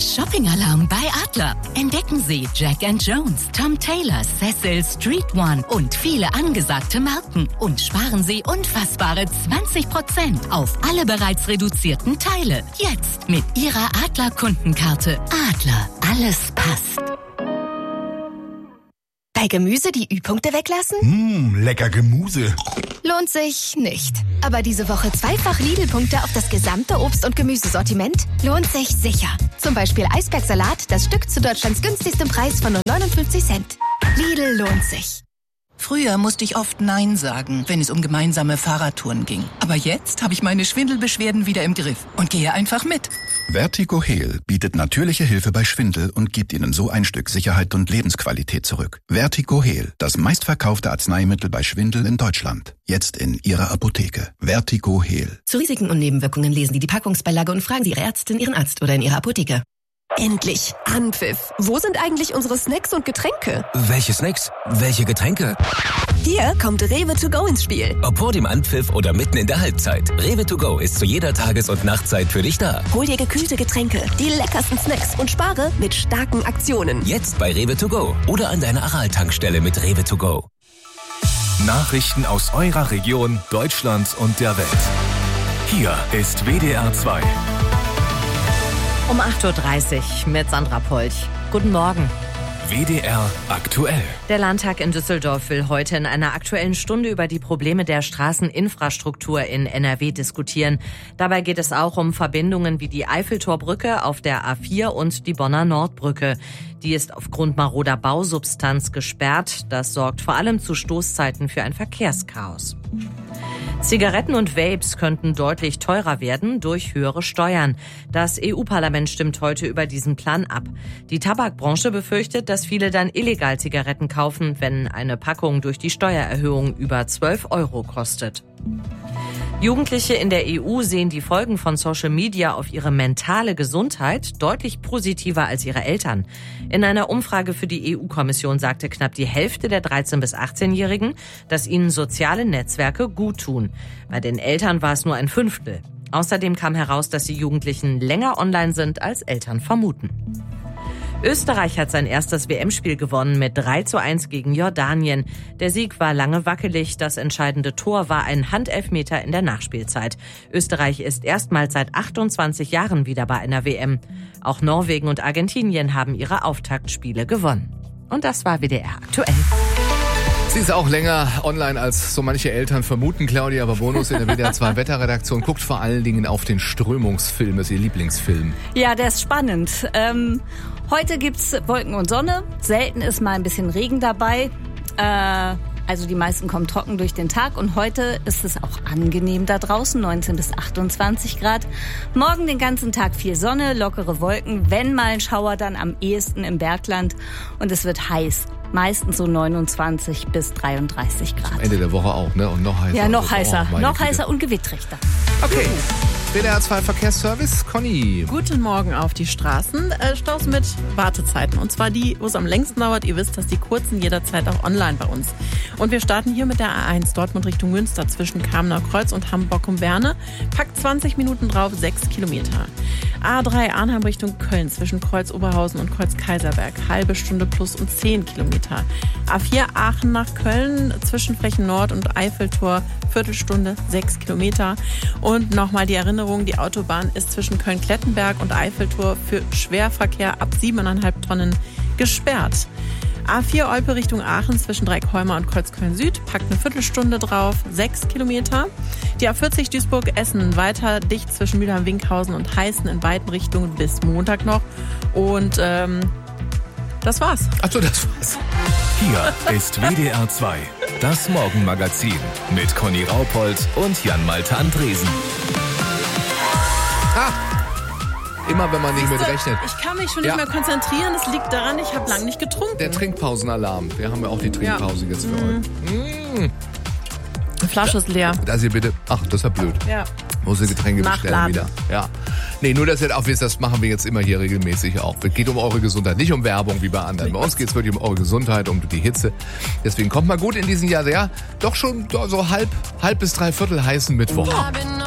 Shopping-Alarm bei Adler. Entdecken Sie Jack & Jones, Tom Taylor, Cecil, Street One und viele angesagte Marken. Und sparen Sie unfassbare 20% auf alle bereits reduzierten Teile. Jetzt mit Ihrer Adler-Kundenkarte. Adler, alles passt. Bei Gemüse die Ü-Punkte weglassen? Lecker Gemüse. Lohnt sich nicht. Aber diese Woche zweifach Lidl-Punkte auf das gesamte Obst- und Gemüsesortiment lohnt sich sicher. Zum Beispiel Eisbergsalat, das Stück zu Deutschlands günstigstem Preis von nur 59 Cent. Lidl lohnt sich. Früher musste ich oft Nein sagen, wenn es um gemeinsame Fahrradtouren ging. Aber jetzt habe ich meine Schwindelbeschwerden wieder im Griff und gehe einfach mit. Vertigo Heal bietet natürliche Hilfe bei Schwindel und gibt Ihnen so ein Stück Sicherheit und Lebensqualität zurück. Vertigo Heal, das meistverkaufte Arzneimittel bei Schwindel in Deutschland. Jetzt in Ihrer Apotheke. Vertigo Heal. Zu Risiken und Nebenwirkungen lesen Sie die Packungsbeilage und fragen Sie Ihre Ärztin, Ihren Arzt oder in Ihrer Apotheke. Endlich Anpfiff. Wo sind eigentlich unsere Snacks und Getränke? Welche Snacks? Welche Getränke? Hier kommt Rewe to go ins Spiel. Ob vor dem Anpfiff oder mitten in der Halbzeit. Rewe to go ist zu jeder Tages- und Nachtzeit für dich da. Hol dir gekühlte Getränke, die leckersten Snacks und spare mit starken Aktionen. Jetzt bei Rewe to go oder an deiner Aral-Tankstelle mit Rewe to go. Nachrichten aus eurer Region, Deutschland und der Welt. Hier ist WDR 2. Um 8.30 Uhr mit Sandra Polch. Guten Morgen. WDR aktuell. Der Landtag in Düsseldorf will heute in einer Aktuellen Stunde über die Probleme der Straßeninfrastruktur in NRW diskutieren. Dabei geht es auch um Verbindungen wie die Eiffeltorbrücke auf der A4 und die Bonner Nordbrücke. Die ist aufgrund maroder Bausubstanz gesperrt. Das sorgt vor allem zu Stoßzeiten für ein Verkehrschaos. Zigaretten und Vapes könnten deutlich teurer werden durch höhere Steuern. Das EU-Parlament stimmt heute über diesen Plan ab. Die Tabakbranche befürchtet, dass viele dann illegal Zigaretten kaufen, wenn eine Packung durch die Steuererhöhung über 12 € kostet. Jugendliche in der EU sehen die Folgen von Social Media auf ihre mentale Gesundheit deutlich positiver als ihre Eltern. In einer Umfrage für die EU-Kommission sagte knapp die Hälfte der 13- bis 18-Jährigen, dass ihnen soziale Netzwerke gut tun. Bei den Eltern war es nur ein Fünftel. Außerdem kam heraus, dass die Jugendlichen länger online sind, als Eltern vermuten. Österreich hat sein erstes WM-Spiel gewonnen mit 3:1 gegen Jordanien. Der Sieg war lange wackelig. Das entscheidende Tor war ein Handelfmeter in der Nachspielzeit. Österreich ist erstmals seit 28 Jahren wieder bei einer WM. Auch Norwegen und Argentinien haben ihre Auftaktspiele gewonnen. Und das war WDR aktuell. Sie ist auch länger online, als so manche Eltern vermuten. Claudia Babonus in der WDR 2 Wetterredaktion guckt vor allen Dingen auf den Strömungsfilm. Das ist ihr Lieblingsfilm. Ja, der ist spannend. Heute gibt's Wolken und Sonne. Selten ist mal ein bisschen Regen dabei. Also die meisten kommen trocken durch den Tag. Und heute ist es auch angenehm da draußen, 19 bis 28 Grad. Morgen den ganzen Tag viel Sonne, lockere Wolken. Wenn mal ein Schauer, dann am ehesten im Bergland. Und es wird heiß. Meistens so 29 bis 33 Grad. Ende der Woche auch, ne? Und noch heißer. Ja, noch heißer. Oh, noch heißer und gewittrig dann. Okay. WDR 2 Verkehrsservice, Conny. Guten Morgen auf die Straßen. Staus mit Wartezeiten. Und zwar die, wo es am längsten dauert. Ihr wisst, dass die kurzen jederzeit auch online bei uns. Und wir starten hier mit der A1 Dortmund Richtung Münster zwischen Kamener Kreuz und Hamburg-Berne. Packt 20 Minuten drauf, 6 Kilometer. A3 Arnhem Richtung Köln zwischen Kreuz Oberhausen und Kreuz Kaiserberg. Halbe Stunde plus und 10 Kilometer. A4 Aachen nach Köln zwischen Frechen Nord und Eiffeltor. Viertelstunde, 6 Kilometer. Und nochmal die Erinnerung, die Autobahn ist zwischen Köln-Klettenberg und Eiffeltor für Schwerverkehr ab 7,5 Tonnen gesperrt. A4 Olpe Richtung Aachen zwischen Dreieckholmer und Kreuzköln Süd, packt eine Viertelstunde drauf, 6 Kilometer. Die A40 Duisburg-Essen weiter dicht zwischen Mülheim-Winkhausen und Heißen in beiden Richtungen bis Montag noch. Und das war's. Achso, das war's. Hier ist WDR 2, das Morgenmagazin mit Conny Raupold und Jan-Malte Andresen. Immer wenn man nicht mit rechnet. Ich kann mich schon nicht mehr konzentrieren. Es liegt daran, ich habe lange nicht getrunken. Der Trinkpausenalarm. Wir haben ja auch die Trinkpause jetzt für euch. Die Flasche ist leer. Das hier bitte. Ach, das ist ja blöd. Ja. Muss ich Getränke bestellen Nachladen. wieder. Ja. Nee, nur dass ihr auch wisst, das machen wir jetzt immer hier regelmäßig auch. Es geht um eure Gesundheit, nicht um Werbung wie bei anderen. Bei uns geht es wirklich um eure Gesundheit, um die Hitze. Deswegen kommt mal gut in diesem Jahr, ja, doch schon so halb bis dreiviertel heißen Mittwoch.